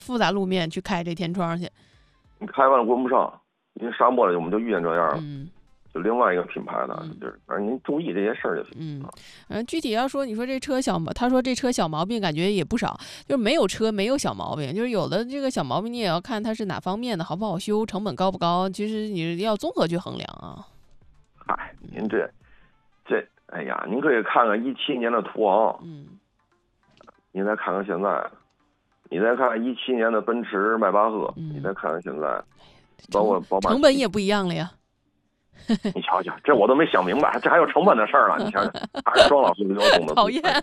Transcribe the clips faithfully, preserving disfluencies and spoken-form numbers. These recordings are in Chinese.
复杂路面去开这天窗去。 你开完了关不上，因为沙漠里我们就遇见这样了。 嗯。 就另外一个品牌的，嗯、就是反正您注意这些事儿就行。 嗯，嗯，具体要说，你说这车小毛，他说这车小毛病感觉也不少，就是没有车没有小毛病，就是有的这个小毛病你也要看它是哪方面的，好不好修，成本高不高，其实你要综合去衡量啊。 嗨，您这这，哎呀，您可以看看一七年的途昂， 嗯， 您再看看现在，你再看看一七年的奔驰迈巴赫， 嗯、 你再看看现在， 包括宝马， 成本也不一样了呀。 你瞧瞧，这我都没想明白，这还有成本的事儿呢。你瞧瞧，还是庄老师比我懂得。 讨厌。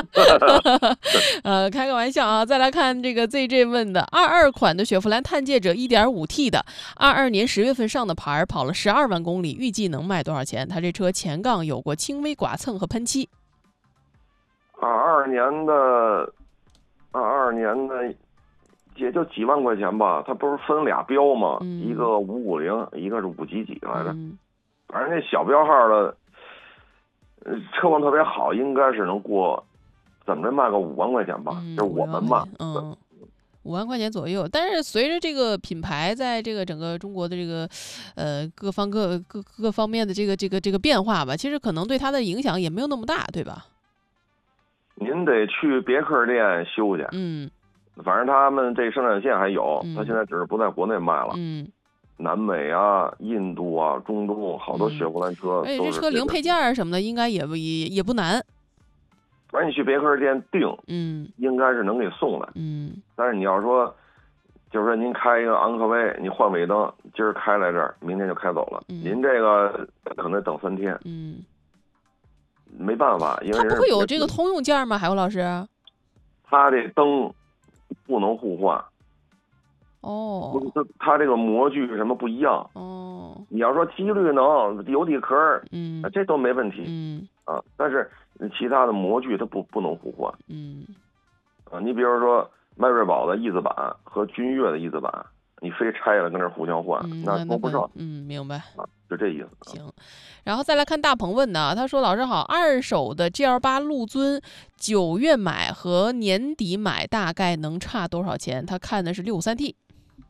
呃，开个玩笑啊。再来看这个 Z J 问的，二二款的雪佛兰探界者 一点五 T 的，二二年十月份上的牌，跑了十二万公里，预计能卖多少钱？他这车前杠有过轻微剐蹭和喷漆。 二二年的，二二年的。也就几万块钱吧，它不是分俩标吗？ 嗯、 一个五五零，一个是五几几来着。 嗯、 反正那小标号的，呃，车况特别好，应该是能过，怎么着卖个五万块钱吧， 嗯、 就是我们嘛。 嗯，五万块钱左右。但是随着这个品牌在这个整个中国的这个，呃，各方各各各方面的这个这个这个变化吧，其实可能对它的影响也没有那么大，对吧？ 您得去别克店修去。 嗯。 反正他们这生产线还有，他、嗯、现在只是不在国内卖了。 嗯， 南美啊、印度啊、中东好多雪佛兰车。 哎、嗯，这车零配件什么的应该也不也也不难。 反正你去别克店订， 嗯， 应该是能给送来。 嗯， 但是你要说，就是说您开一个昂科威，你换尾灯，今儿开来这儿，明天就开走了。 嗯、 您这个可能等三天。 嗯， 没办法，因为它不会有这个通用件吗？海鸥老师？ 它这灯。不能互换哦， 它这个模具什么不一样哦。 你要说机滤能、油底壳， 嗯， 这都没问题， 嗯啊，但是其他的模具它不不能互换， 嗯啊，你比如说迈锐宝的翼子板和君越的翼子板，你非拆了跟这互相换， 嗯、 那够不上。 嗯，明白。 啊，就这意思。 行，然后再来看大鹏问的，他说：“老师好，二手的 G L 八 陆尊，九月买和年底买大概能差多少钱？他看的是六三 T。”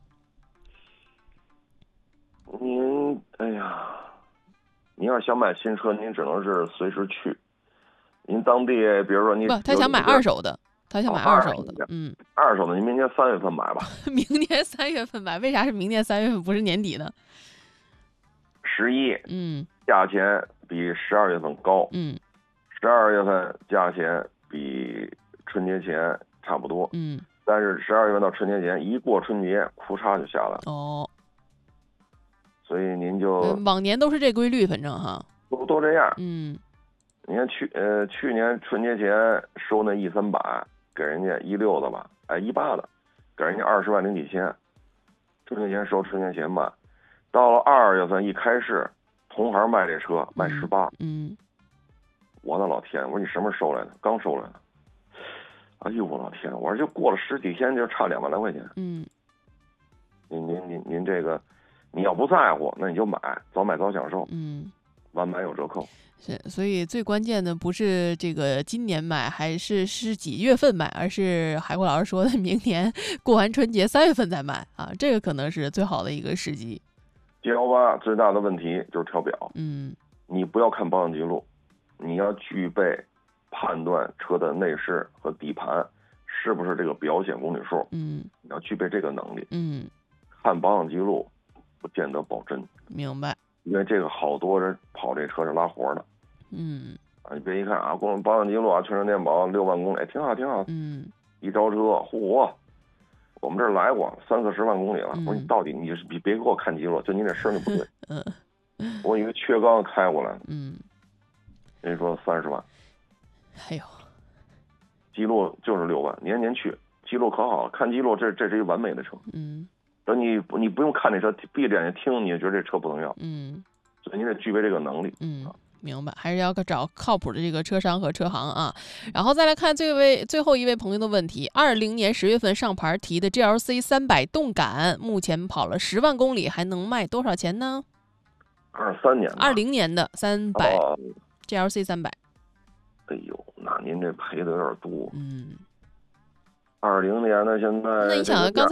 您，哎呀，您要想买新车，您只能是随时去。您当地，比如说你不，他想买二手的。他想买二手的，哦、 嗯，二手的，您明年三月份买吧。 明年三月份买，为啥是明年三月份，不是年底呢？ 十一， 嗯， 价钱比十二月份高， 嗯， 十二月份价钱比春节前差不多， 嗯， 但是十二月份到春节前一过春节，库差就下来了。 哦， 所以您就、 嗯、往年都是这规律，反正哈， 都都这样， 嗯， 你看去呃去年春节前收那 E 三百。给人家一六的吧，哎一八的，给人家二十万零几千，春节前收，春节前卖，到了二月份一开市，同行卖这车卖十八， 嗯， 我的老天，我说你什么时候收来的？刚收来的，哎呦我老天，我说就过了十几天就差两万来块钱， 嗯， 您您您您这个，你要不在乎，那你就买，早买早享受， 嗯， 晚买有折扣。 是，所以最关键的不是这个今年买还是是几月份买，而是海阔老师说的明年过完春节三月份再买啊，这个可能是最好的一个时机。 G L 八最大的问题就是调表， 嗯， 你不要看保养记录，你要具备判断车的内饰和底盘是不是这个表显公里数， 嗯， 你要具备这个能力， 嗯， 看保养记录不见得保真。 明白。 因为这个好多人跑这车是拉活的。 嗯， 啊，你别一看啊，光保养记录啊，全车电保六万公里，挺好挺好。 嗯， 一招车，嚯，我们这儿来过三四十万公里了。 嗯、 我说你到底你别别给我看记录，就你这声就不对。 嗯， 我以为缺缸开过来。 嗯， 人家说三十万。 哎呦， 记录就是六万，年年去，记录可好了，看记录这这是一完美的车。 嗯， 等你你不用看这车，闭着眼睛听，你就觉得这车不能要。 嗯， 所以你得具备这个能力。 嗯。明白，还是要找靠谱的这个车商和车行啊。然后再来看这位最后一位朋友的问题：二零年十月份上牌提的 G L C 三百动感，目前跑了十万公里，还能卖多少钱呢？ 二三年， 二零年的三百、 哦、 G L C 三百。 哎呦，那您这赔的有点多。 嗯， 二零年的现在， 那你想刚才。